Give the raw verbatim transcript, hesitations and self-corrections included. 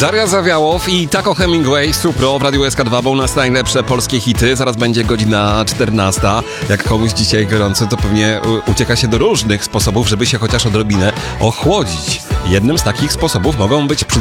Daria Zawiałow i Taco Hemingway, Supro w Radiu S K dwa, bo u nas najlepsze polskie hity. Zaraz będzie godzina czternasta. Jak komuś dzisiaj gorąco, to pewnie ucieka się do różnych sposobów, żeby się chociaż odrobinę ochłodzić. Jednym z takich sposobów mogą być